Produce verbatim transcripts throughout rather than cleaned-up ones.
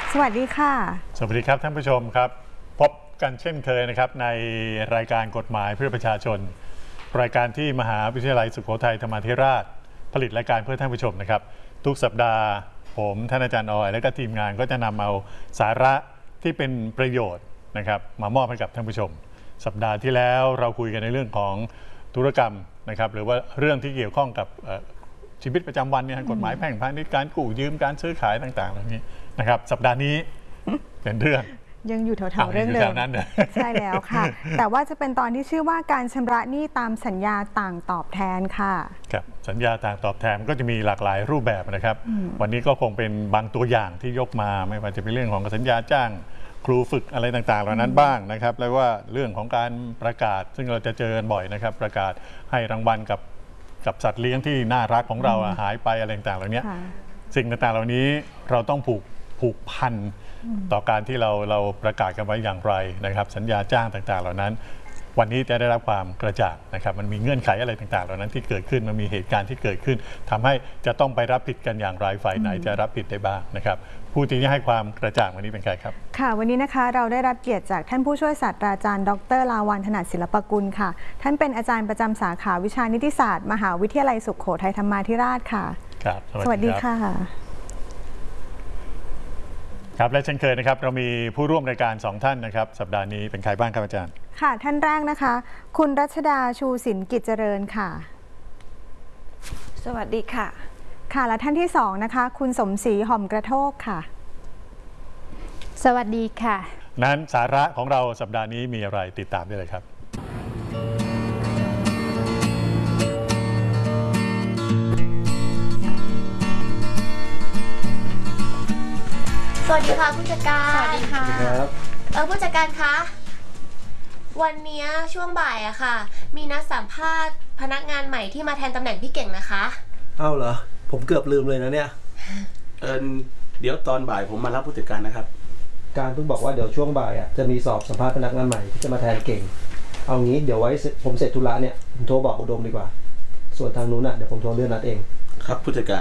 สวัสดีค่ะสวัสดีครับท่านผู้ชมครับพบกันเช่นเคยนะครับในรายการกฎหมายเพื่อประชาชนรายการที่มหาวิทยาลัยสุโขทัยธรรมาธิราชผลิตรายการเพื่อท่านผู้ชมนะครับทุกสัปดาห์ผมท่านอาจารย์ออยและก็ทีมงานก็จะนำเอาสาระที่เป็นประโยชน์นะครับมามอบให้กับท่านผู้ชมสัปดาห์ที่แล้วเราคุยกันในเรื่องของธุรกรรมนะครับหรือว่าเรื่องที่เกี่ยวข้องกับชีวิตประจำวันเนี่ยกฎหมายแพ่งพาณิชย์การกู้ยืมการซื้อขายต่างๆเหล่านี้นะครับสัปดาห์นี้เป็นเรื่องยังอยู่แถวๆเรื่องเดิมใช่แล้วค่ะแต่ว่าจะเป็นตอนที่ชื่อว่าการชำระหนี้ตามสัญญาต่างตอบแทนค่ะครับสัญญาต่างตอบแทนก็จะมีหลากหลายรูปแบบนะครับวันนี้ก็คงเป็นบางตัวอย่างที่ยกมาไม่ว่าจะเป็นเรื่องของสัญญาจ้างครูฝึกอะไรต่างๆเหล่านั้นบ้างนะครับแล้วว่าเรื่องของการประกาศซึ่งเราจะเจอกันบ่อยนะครับประกาศให้รางวัลกับกับสัตว์เลี้ยงที่น่ารักของเราหายไปอะไรต่างๆเหล่านี้สิ่งต่างๆเหล่านี้เราต้องผูกผูกพันต่อการที่เราเราประกาศกันไว้อย่างไรนะครับสัญญาจ้างต่างๆเหล่านั้นวันนี้จะได้รับความกระจ่างนะครับมันมีเงื่อนไขอะไรต่างๆเหล่านั้นที่เกิดขึ้นมันมีเหตุการณ์ที่เกิดขึ้นทำให้จะต้องไปรับผิดกันอย่างไรฝ่ายไหนจะรับผิดได้บ้างนะครับผู้ที่จะให้ความกระจ่างวันนี้เป็นใครครับค่ะวันนี้นะคะเราได้รับเกียรติจากท่านผู้ช่วยศาสตราจารย์ดร.ลาวัลย์ ถนัดศิลปกุลค่ะท่านเป็นอาจารย์ประจำสาขาวิชานิติศาสตร์มหาวิทยาลัยสุโขทัยธรรมาธิราชค่ะครับสวัสดีค่ะครับและเช่นเคยนะครับเรามีผู้ร่วมรายการสองท่านนะครับสัปดาห์นี้เป็นใครบ้างครับอาจารย์ค่ะท่านแรกนะคะคุณรัชดาชูสินกิจเจริญค่ะสวัสดีค่ะค่ะและท่านที่สองนะคะคุณสมศรีหอมกระโทกค่ะสวัสดีค่ะนั้นสาระของเราสัปดาห์นี้มีอะไรติดตามได้เลยครับสวัสดีค่ะผู้จัดการสวัสดีค่ะเออผู้จัดการคะวันนี้ช่วงบ่ายอะค่ะมีนัดสัมภาษณ์พนักงานใหม่ที่มาแทนตำแหน่งพี่เก่งนะคะเอ้าเหรอผมเกือบลืมเลยนะเนี่ยเออเดี๋ยวตอนบ่ายผมมารับผู้จัดการนะครับการเพิ่งบอกว่าเดี๋ยวช่วงบ่ายอะจะมีสอบสัมภาษณ์พนักงานใหม่ที่จะมาแทนเก่งเอางี้เดี๋ยวไว้ผมเสร็จธุระเนี่ยผมโทรบอกอุดมดีกว่าส่วนทางนู้นอะเดี๋ยวผมโทรเลื่อนนัดเองครับผู้จัดการ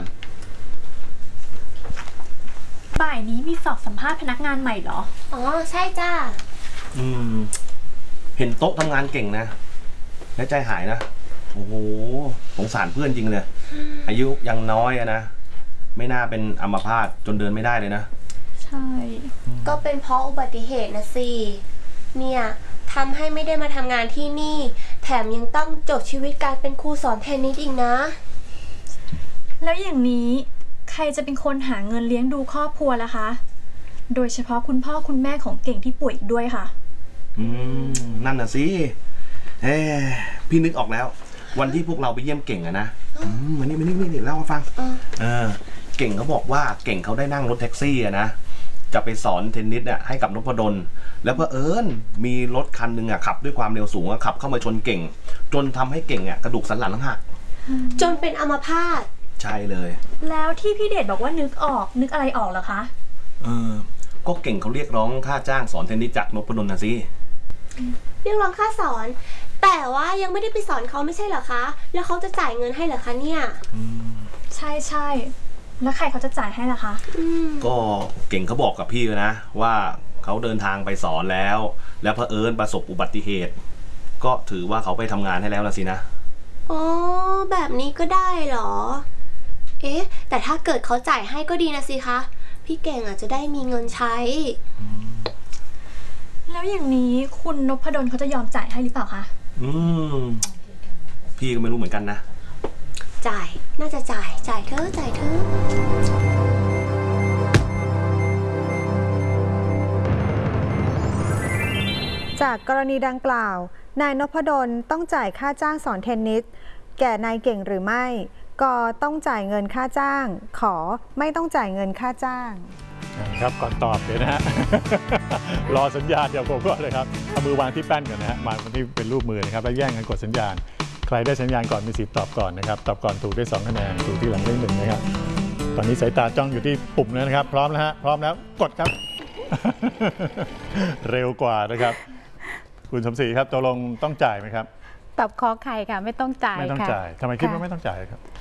บ่ายนี้มีสอบสัมภาษณ์พนักงานใหม่เหรออ๋อใช่จ้าอืมเห็นโต๊ะทำงานเก่งนะและใจหายนะโอ้โหสงสารเพื่อนจริงเลยอายุยังน้อยอะนะไม่น่าเป็นอัมพาตจนเดินไม่ได้เลยนะใช่ก็เป็นเพราะอุบัติเหตุนะสิเนี่ยทำให้ไม่ได้มาทำงานที่นี่แถมยังต้องจบชีวิตการเป็นครูสอนเทนนิสอีกนะแล้วอย่างนี้ใครจะเป็นคนหาเงินเลี้ยงดูครอบครัวล่ะคะโดยเฉพาะคุณพ่อคุณแม่ของเก่งที่ป่วยอีกด้วยค่ะอืมนั่นน่ะสิเฮ้พี่นึกออกแล้ววันที่พวกเราไปเยี่ยมเก่งอะนะมันนี่มันนี่นี่เล่าให้ฟังเออเก่งเขาบอกว่าเก่งเขาได้นั่งรถแท็กซี่อะนะจะไปสอนเทนนิสเนี่ยให้กับนพดลแล้วเผอิญมีรถคันหนึ่งอะขับด้วยความเร็วสูงอะขับเข้ามาชนเก่งจนทำให้เก่งอะกระดูกสันหลังหักจนเป็นอัมพาตใช่เลยแล้วที่พี่เดชบอกว่านึกออกนึกอะไรออกเหรอคะเออก็เก่งเขาเรียกร้องค่าจ้างสอนเทนนิสจากนพดลนะสิเรียกร้องค่าสอนแต่ว่ายังไม่ได้ไปสอนเขาไม่ใช่เหรอคะแล้วเขาจะจ่ายเงินให้เหรอคะเนี่ยใช่ใช่แล้วใครเขาจะจ่ายให้ล่ะคะก็เก่งเขาบอกกับพี่นะว่าเขาเดินทางไปสอนแล้วแล้วเผอิญประสบอุบัติเหตุก็ถือว่าเขาไปทำงานให้แล้วละสินะอ๋อแบบนี้ก็ได้เหรอเอ๊ะแต่ถ้าเกิดเขาจ่ายให้ก็ดีนะสิคะพี่เก่งอาจจะได้มีเงินใช้แล้วอย่างนี้คุณนพดลเขาจะยอมจ่ายให้หรือเปล่าคะอืมพี่ก็ไม่รู้เหมือนกันนะจ่ายน่าจะจ่ายจ่ายเถอะจ่ายเถอะจากกรณีดังกล่าวนายนพดลต้องจ่ายค่าจ้างสอนเทนนิสแก่นายเก่งหรือไม่ก็ต้องจ่ายเงินค่าจ้างขอไม่ต้องจ่ายเงินค่าจ้างครับก่อนตอบเลยนะฮะ รอสัญญาณเดี๋ยวผมก็เลยครับเอามือวางที่แป้นก่อนนะฮะมาที่เป็นรูปมือนะครับแล้วแย่งกันกดสัญญาณใครได้สัญญาณก่อนมีสิทธิ์ตอบก่อนนะครับตอบก่อนถูกได้สองคะแนนถูกที่หลังได้หนึ่งนะครับตอนนี้สายตาจ้องอยู่ที่ปุ่มแล้วนะครับพร้อมแล้วฮะพร้อมแล้วกดครับ เร็วกว่านะครับคุณสมศรีครับตกลงต้องจ่ายไหมครับตอบขอไข่ค่ะไม่ต้องจ่ายไม่ต้องจ่ายทำไมคิดว่าไม่ต้องจ่ายครับเพ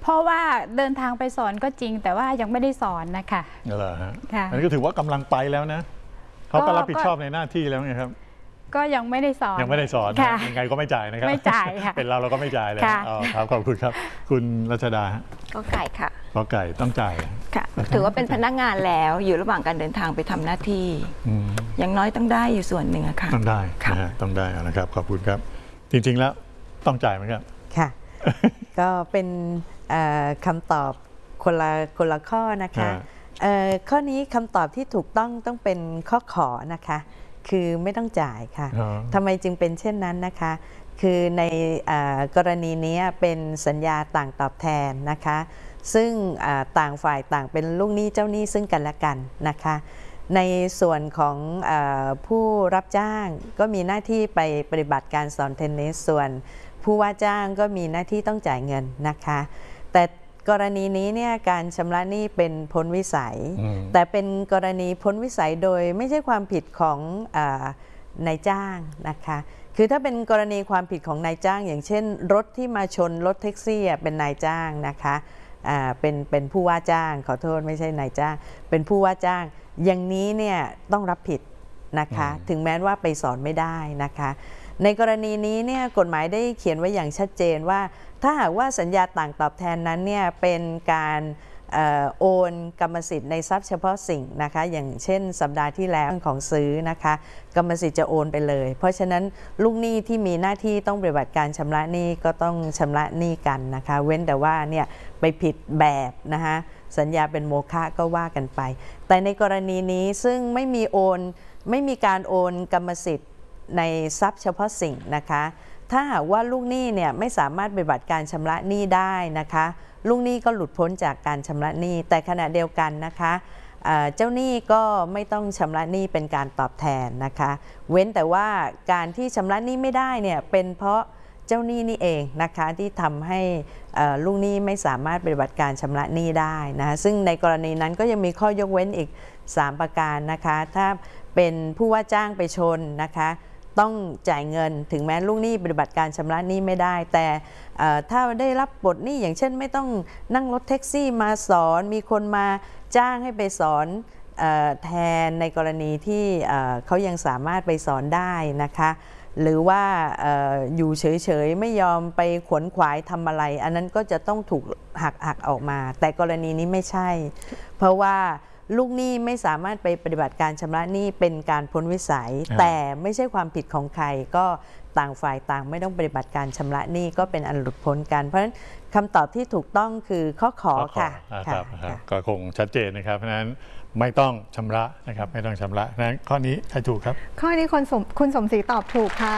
เพราะว่าเดินทางไปสอนก็จริงแต่ว่ายังไม่ได้สอนนะคะเหรอฮะค่ะอันนี้ก็ถือว่ากำลังไปแล้วนะเขาก็รับผิดชอบในหน้าที่แล้วไงครับก็ยังไม่ได้สอนยังไม่ได้สอนยังไงก็ไม่จ่ายนะครับไม่จ่ายค่ะเป็นเราเราก็ไม่จ่ายเลยอ๋อครับขอบคุณครับคุณรัชดาฮะก็ไก่ค่ะก็ไก่ต้องจ่ายค่ะถือว่าเป็นพนักงานแล้วอยู่ระหว่างการเดินทางไปทำหน้าที่อย่างน้อยต้องได้อยู่ส่วนหนึ่งอะค่ะต้องได้นะฮะต้องได้นะครับขอบคุณครับจริงๆแล้วต้องจ่ายไหมครับค่ะก็เป็นคำตอบคนละคนละข้อนะคะข้อนี้คำตอบที่ถูกต้องต้องเป็นข้อขอนะคะคือไม่ต้องจ่ายค่ะทำไมจึงเป็นเช่นนั้นนะคะคือในกรณีนี้เป็นสัญญาต่างตอบแทนนะคะซึ่งต่างฝ่ายต่างเป็นลูกหนี้เจ้าหนี้ซึ่งกันและกันนะคะในส่วนของผู้รับจ้างก็มีหน้าที่ไปปฏิบัติการสอนเทนนิสส่วนผู้ว่าจ้างก็มีหน้าที่ต้องจ่ายเงินนะคะแต่กรณีนี้เนี่ยการชำระหนี้เป็นพ้นวิสัยแต่เป็นกรณีพ้นวิสัยโดยไม่ใช่ความผิดของนายจ้างนะคะคือถ้าเป็นกรณีความผิดของนายจ้างอย่างเช่นรถที่มาชนรถแท็กซี่เป็นนายจ้างนะคะเป็นเป็นผู้ว่าจ้างขอโทษไม่ใช่นายจ้างเป็นผู้ว่าจ้างอย่างนี้เนี่ยต้องรับผิดนะคะถึงแม้ว่าไปสอนไม่ได้นะคะในกรณีนี้เนี่ยกฎหมายได้เขียนไว้อย่างชัดเจนว่าถ้าหากว่าสัญญาต่างตอบแทนนั้นเนี่ยเป็นการโอนกรรมสิทธิ์ในทรัพย์เฉพาะสิ่งนะคะอย่างเช่นสัปดาห์ที่แล้วของซื้อนะคะกรรมสิทธิ์จะโอนไปเลยเพราะฉะนั้นลูกหนี้ที่มีหน้าที่ต้องปฏิบัติการชำระหนี้ก็ต้องชำระหนี้กันนะคะเว้นแต่ว่าเนี่ยไปผิดแบบนะคะสัญญาเป็นโมฆะก็ว่ากันไปแต่ในกรณีนี้ซึ่งไม่มีโอนไม่มีการโอนกรรมสิทธิ์ในทรัพย์เฉพาะสิ่งนะคะถ้าหากว่าลูกหนี้เนี่ยไม่สามารถปฏิบัติการชำระหนี้ได้นะคะลูกหนี้ก็หลุดพ้นจากการชำระหนี้แต่ขณะเดียวกันนะคะเจ้าหนี้ก็ไม่ต้องชำระหนี้เป็นการตอบแทนนะคะเว้นแต่ว่าการที่ชำระหนี้ไม่ได้เนี่ยเป็นเพราะเจ้าหนี้นี่เองนะคะที่ทำให้ลูกหนี้ไม่สามารถปฏิบัติการชำระหนี้ได้นะคะซึ่งในกรณีนั้นก็ยังมีข้อยกเว้นอีกสามประการนะคะถ้าเป็นผู้ว่าจ้างไปชนนะคะต้องจ่ายเงินถึงแม้ลูกหนี้ปฏิบัติการชำระหนี้ไม่ได้แต่ถ้าได้รับบทหนี้อย่างเช่นไม่ต้องนั่งรถแท็กซี่มาสอนมีคนมาจ้างให้ไปสอนแทนในกรณีที่เขายังสามารถไปสอนได้นะคะหรือว่า อ, อยู่เฉยๆไม่ยอมไปขวนขวายทำอะไรอันนั้นก็จะต้องถูกหักหักออกมาแต่กรณีนี้ไม่ใช่เพราะว่าลูกหนี้ไม่สามารถไปปฏิบัติการชำระหนี้เป็นการพ้นวิสัยแต่ไม่ใช่ความผิดของใครก็ต่างฝ่ายต่างไม่ต้องปฏิบัติการชำระหนี้ก็เป็นอันหลุดพ้นกันเพราะฉะนั้นคำตอบที่ถูกต้องคือข้อขอค่ะครับก็คงชัดเจนนะครับเพราะฉะนั้นไม่ต้องชำระนะครับไม่ต้องชำระนั้นข้อนี้ใครถูกครับข้อนี้คุณสมคุณสมศรีตอบถูกค่ะ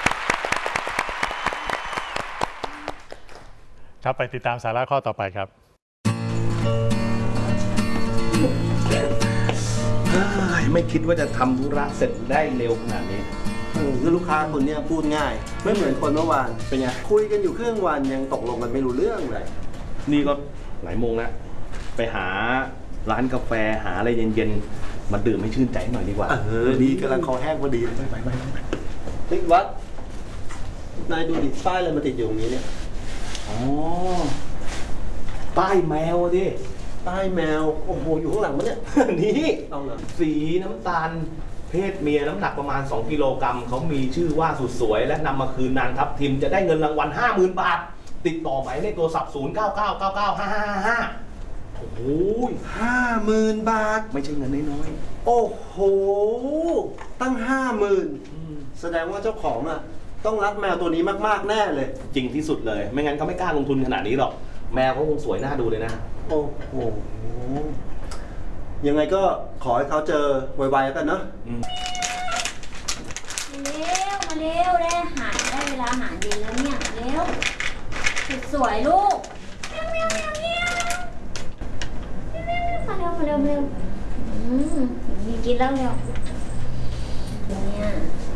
ครับไปติดตามสาระข้อต่อไปครับไม่คิดว่าจะทำธุระเสร็จได้เร็วขนาดนี้คือลูกค้าคนนี้พูดง่ายไม่เหมือนคนเมื่อวานเป็นไงคุยกันอยู่ครึ่งวันยังตกลงกันไม่รู้เรื่องเลยนี่ก็หลายโมงแล้วไปหาร้านกาแฟหาอะไรเย็นๆมาดื่มให้ชื่นใจหน่อยดีกว่าเออดีกำลังคอแห้งพอดีไปไปไปไปนิกวัดนายดูดิป้ายอะไรมาติดอยู่ตรงนี้เนี่ยอ๋อป้ายแมวดิป้ายแมวโอ้โหอยู่ข้างหลังมันเนี่ยนี่สีน้ำตาลเพศเมียน้ำหนักประมาณสองกิโลกรัมเขามีชื่อว่าสุดสวยและนำมาคืนนางทัพทิมจะได้เงินรางวัล ห้าหมื่น บาทติดต่อหมายเลขโทรศัพท์ศูนย์ เก้า เก้า เก้า เก้า ห้า ห้า ห้าโอ้โหห้าหมื่น บาทไม่ใช่เงินน้อยๆโอ้โหตั้ง ห้าหมื่น แสดงว่าเจ้าของอ่ะต้องรักแมวตัวนี้มากๆแน่เลยจริงที่สุดเลยไม่งั้นเขาไม่กล้าลงทุนขนาดนี้หรอกแมวเขาคงสวยน่าดูเลยนะโอ้โหยังไงก็ขอให้เขาเจอไวๆแล้วกันเนาะเร็วมาเร็วได้อาหารได้เวลาอาหารเย็นแล้วเนี่ยเร็วสวยลูกเร็วเร็วเร็วเร็วมาเร็วมาเร็วเร็วอืมมีกินแล้วเร็วเนี่ย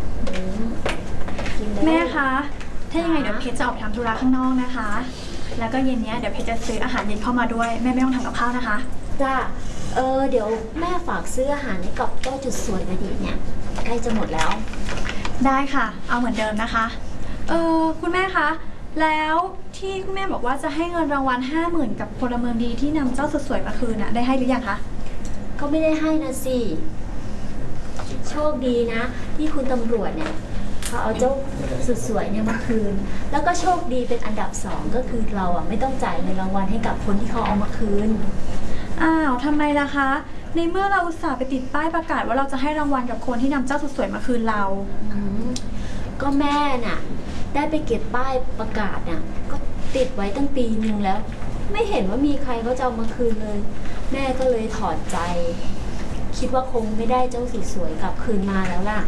แม่คะถ้ายังไงเดี๋ยวเพชรจะออกทำธุระข้างนอกนะคะแล้วก็เย็นนี้เดี๋ยวเพชรจะซื้ออาหารเย็นเข้ามาด้วยแม่ไม่ต้องทำกับข้าวนะคะจ้าเออเดี๋ยวแม่ฝากซื้ออาหารให้กับเจ้าจุดสวยกระดิ่งเนี่ยใกล้จะหมดแล้วได้ค่ะเอาเหมือนเดิมนะคะเออคุณแม่คะแล้วที่ที่คุณแม่บอกว่าจะให้เงินรางวัลห้าหมื่นกับพลเมืองดีที่นำเจ้าสุดสวยมาคืนน่ะได้ให้หรือยังคะก็ไม่ได้ให้นะสิโชคดีนะที่คุณตำรวจเนี่ยเขาเอาเจ้าสุดสวยเนี่ยมาคืนแล้วก็โชคดีเป็นอันดับสองก็คือเราอ่ะไม่ต้องจ่ายเงินรางวัลให้กับคนที่เขาเอามาคืนอ้าวทำไมล่ะคะในเมื่อเราอุตส่าห์ไปติดป้ายประกาศว่าเราจะให้รางวัลกับคนที่นำเจ้าสุดสวยมาคืนเราก็แม่น่ะได้ไปเก็บป้ายประกาศน่ะก็ติดไว้ตั้งปีนึงแล้วไม่เห็นว่ามีใครเขาจะเอามาคืนเลยแม่ก็เลยถอดใจคิดว่าคงไม่ได้เจ้าสุดสวยกลับคืนมาแล้วล่ะ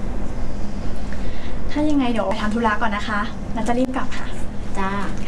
ถ้ายังไงเดี๋ยวไปทำธุระก่อนนะคะเราจะรีบกลับค่ะจ้า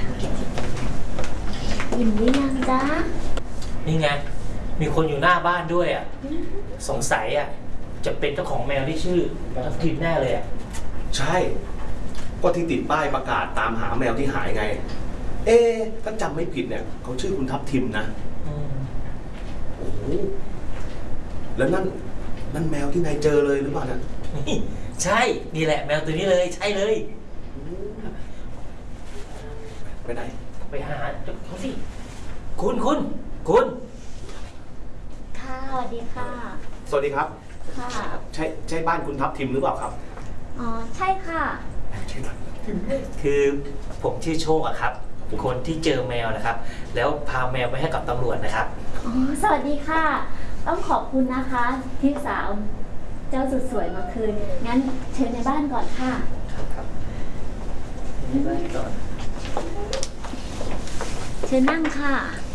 อิ่มหรือยังจ้านี่ไงมีคนอยู่หน้าบ้านด้วยอ่ะสงสัยอ่ะจะเป็นเจ้าของแมวที่ชื่อทับทิมแน่เลยอ่ะใช่ก็ที่ติดป้ายประกาศตามหาแมวที่หายไงเอ๊ะถ้าจำไม่ผิดเนี่ยเขาชื่อคุณทับทิมนะโอ้โหแล้วนั่นนั่นแมวที่นายเจอเลยหรือเปล่าเนี่ยใช่นี่แหละแมวตัวนี้เลยใช่เลยไปไหนไปหาเขาสิคุณคุณคุณค่ะสวัสดีค่ะสวัสดีครับค่ะใช่ใช่บ้านคุณทับทิมหรือเปล่าครับอ๋อใช่ค่ะคือผมชื่อโชคอะครับคนที่เจอแมวนะครับแล้วพาแมวไปให้กับตำรวจนะครับอ๋อสวัสดีค่ะต้องขอบคุณนะคะที่สาวเจ้าสุดสวยมาคืนงั้นเชิญในบ้านก่อนค่ะครับครับในบ้านก่อนเชิญนั่งค่ะ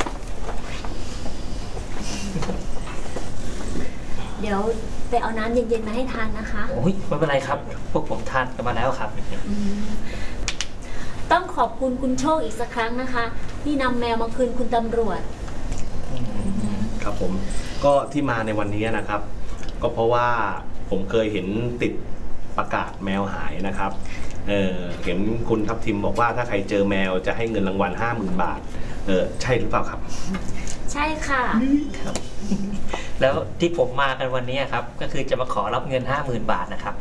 เดี๋ยวไปเอาน้ำเย็นๆมาให้ทานนะคะโอ้ยไม่เป็นไรครับพวกผมทานกันมาแล้วครับต้องขอบคุณคุณโชคอีกสักครั้งนะคะที่นำแมวมาคืนคุณตำรวจครับผมก็ที่มาในวันนี้นะครับก็เพราะว่าผมเคยเห็นติดประกาศแมวหายนะครับเออเห็นคุณทับทิมบอกว่าถ้าใครเจอแมวจะให้เงินรางวัลห้าหมื่นบาทเออใช่หรือเปล่าครับใช่ค่ะครับแล้วที่ผมมากันวันนี้ครับก็คือจะมาขอรับเงินห้าหมื่นบาทนะครับ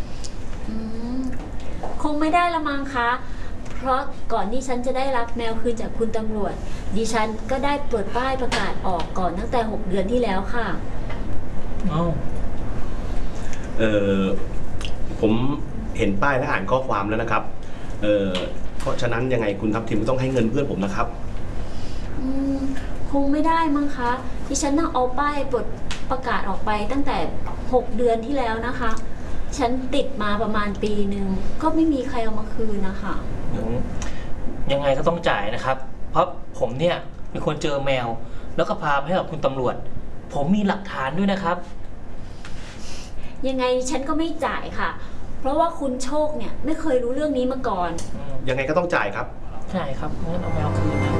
คงไม่ได้ละมั้งคะเพราะก่อนที่ฉันจะได้รับแมวคืนจากคุณตำรวจดิฉันก็ได้เปิดป้ายประกาศออกก่อนตั้งแต่หกเดือนที่แล้วค่ะอ้าวเออผมเห็นป้ายและอ่านข้อความแล้วนะครับเออเพราะฉะนั้นยังไงคุณทับทิมต้องให้เงินเพื่อนผมนะครับอืมคงไม่ได้มั้งคะที่ฉันต้องเอาป้ายปลดประกาศออกไปตั้งแต่หกเดือนที่แล้วนะคะฉันติดมาประมาณปีหนึ่งก็ไม่มีใครเอามาคืนนะคะยังไงก็ต้องจ่ายนะครับเพราะผมเนี่ยเป็นคนเจอแมวแล้วก็พาไปให้กับคุณตำรวจผมมีหลักฐานด้วยนะครับยังไงฉันก็ไม่จ่ายค่ะเพราะว่าคุณโชคเนี่ยไม่เคยรู้เรื่องนี้มาก่อนยังไงก็ต้องจ่ายครับใช่ครับงั้นเอาแมวคืนนะ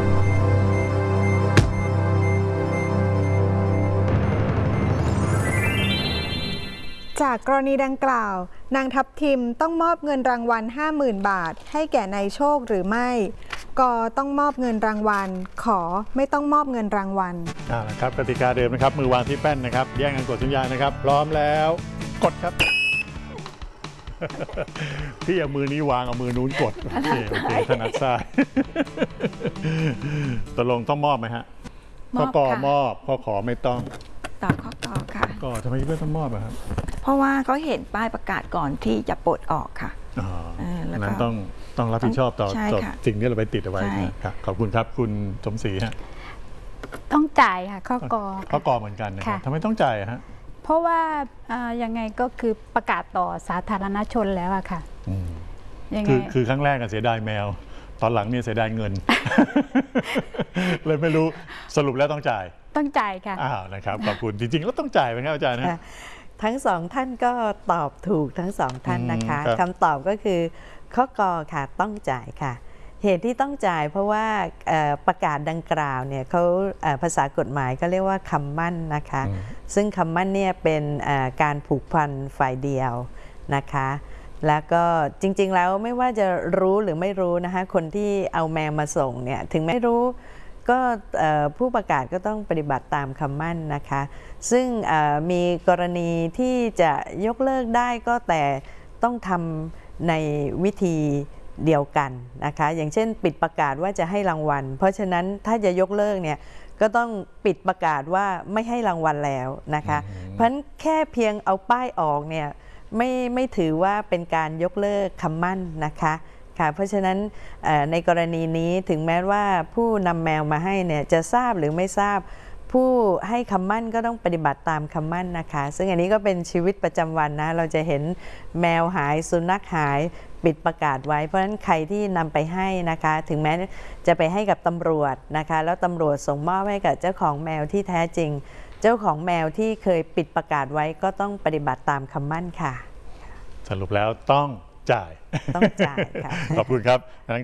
จากกรณีดังกล่าวนางทับทิมต้องมอบเงินรางวัล ห้าหมื่น บาทให้แก่นายโชคหรือไม่กต้องมอบเงินรางวัลขอไม่ต้องมอบเงินรางวัลอ่าครับกติกาเดิมนะครับมือวางที่แป้นนะครับแย่งกันกดสัญญาณนะครับพร้อมแล้วกดครับพี่เอามือนี้วางเอามือนู้นกดโอเคโอเคถนัดซ้ายตกลงต้องมอบไหมฮะข้อกอมอบข้อขอไม่ต้องตอบข้อกอค่ะก็ทำไมไม่ต้องมอบอะครับเพราะว่าเขาเห็นป้ายประกาศก่อนที่จะปลดออกค่ะอ๋อนั้นต้องต้องรับผิดชอบต่อต่อสิ่งที่เราไปติดเอาไว้ครับขอบคุณครับคุณสมศรีฮะต้องจ่ายค่ะข้อกอข้อกอเหมือนกันนะครับทำไมต้องจ่ายฮะเพราะว่ายังไงก็คือประกาศต่อสาธารณชนแล้วอะค่ะคือคือครั้งแรกเสียดายแมวตอนหลังเนี่ยเสียดายเงินเลยไม่รู้สรุปแล้วต้องจ่ายต้องจ่ายค่ะอ้าวนะครับขอบคุณจริงๆแล้วต้องจ่ายไหมครับอาจารย์นะทั้งสองท่านก็ตอบถูกทั้งสองท่านนะคะคำตอบก็คือข้อกอค่ะต้องจ่ายค่ะเหตุที่ต้องจ่ายเพราะว่าประกาศดังกล่าวเนี่ยเขาภาษากฎหมายก็เรียกว่าคำมั่นนะคะซึ่งคำมั่นเนี่ยเป็นการผูกพันฝ่ายเดียวนะคะแล้วก็จริงๆแล้วไม่ว่าจะรู้หรือไม่รู้นะคะคนที่เอาแมวมาส่งเนี่ยถึงไม่รู้ก็ผู้ประกาศก็ต้องปฏิบัติตามคำมั่นนะคะซึ่งมีกรณีที่จะยกเลิกได้ก็แต่ต้องทำในวิธีเดียวกันนะคะอย่างเช่นปิดประกาศว่าจะให้รางวัลเพราะฉะนั้นถ้าจะยกเลิกเนี่ยก็ต้องปิดประกาศว่าไม่ให้รางวัลแล้วนะคะเพราะฉะนั้นแค่เพียงเอาป้ายออกเนี่ยไม่ไม่ถือว่าเป็นการยกเลิกคำมั่นนะคะค่ะเพราะฉะนั้นในกรณีนี้ถึงแม้ว่าผู้นำแมวมาให้เนี่ยจะทราบหรือไม่ทราบผู้ให้คำมั่นก็ต้องปฏิบัติตามคำมั่นนะคะซึ่งอันนี้ก็เป็นชีวิตประจำวันนะเราจะเห็นแมวหายสุนัขหายปิดประกาศไว้เพราะฉะนั้นใครที่นำไปให้นะคะถึงแม้จะไปให้กับตำรวจนะคะแล้วตำรวจส่งมอบให้กับเจ้าของแมวที่แท้จริงเจ้าของแมวที่เคยปิดประกาศไว้ก็ต้องปฏิบัติตามคำมั่นค่ะสรุปแล้วต้องจ่ายต้องจ่ายค่ะขอบคุณครับ